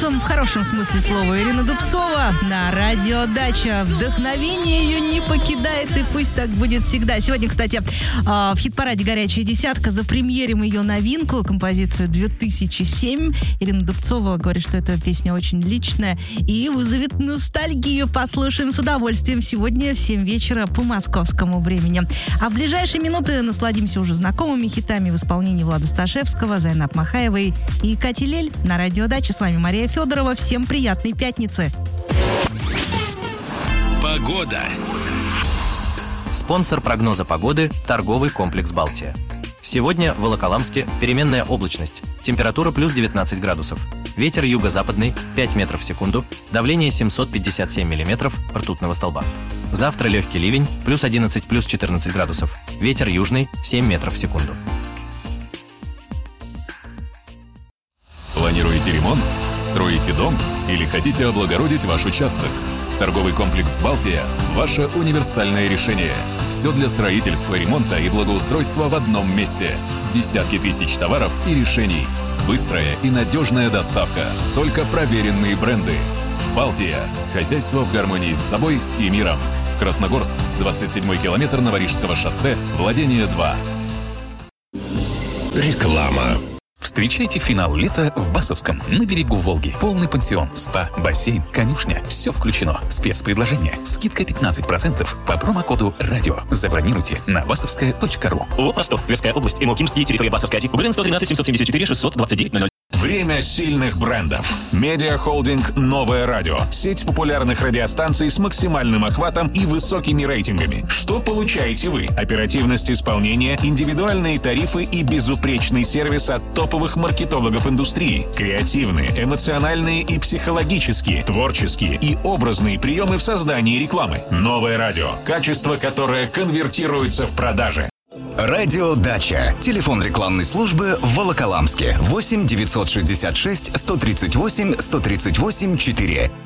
голосом, в хорошем смысле слова, Ирина Дубцова на радио «Дача». Вдохновение ее не покидает, и пусть так будет всегда. Сегодня, кстати, в хит-параде «Горячая десятка» запремьерим ее новинку, композицию 2007. Ирина Дубцова говорит, что эта песня очень личная и вызовет ностальгию. Послушаем с удовольствием сегодня в 7 вечера по московскому времени. А в ближайшие минуты насладимся уже знакомыми хитами в исполнении Влада Сташевского, Зайнаб Махаевой и Кати Лель на радио «Дача». С вами Мария Федорова. Всем приятной пятницы. Погода. Спонсор прогноза погоды – торговый комплекс «Балтия». Сегодня в Волоколамске переменная облачность. Температура плюс 19 градусов. Ветер юго-западный 5 метров в секунду. Давление 757 миллиметров ртутного столба. Завтра легкий ливень плюс 11 плюс 14 градусов. Ветер южный 7 метров в секунду. Планируете ремонт? Строите дом? Или хотите облагородить ваш участок? Торговый комплекс «Балтия» – ваше универсальное решение. Все для строительства, ремонта и благоустройства в одном месте. Десятки тысяч товаров и решений. Быстрая и надежная доставка. Только проверенные бренды. «Балтия» – хозяйство в гармонии с собой и миром. Красногорск, 27-й километр Новорижского шоссе, владение 2. Реклама. Встречайте финал лета в Басовском, на берегу Волги. Полный пансион, спа, бассейн, конюшня. Все включено. Спецпредложение. Скидка 15% по промокоду «Радио». Забронируйте на basovskaya.ru. ООО «Ростов», Тверская область, Имокимский, территория Басовская, УГРН 113 774 629 00. Время сильных брендов. Медиахолдинг «Новое радио». Сеть популярных радиостанций с максимальным охватом и высокими рейтингами. Что получаете вы? Оперативность исполнения, индивидуальные тарифы и безупречный сервис от топовых маркетологов индустрии. Креативные, эмоциональные и психологические, творческие и образные приемы в создании рекламы. «Новое радио». Качество, которое конвертируется в продажи. Радио «Дача». Телефон рекламной службы в Волоколамске. 8 966 138 138 4.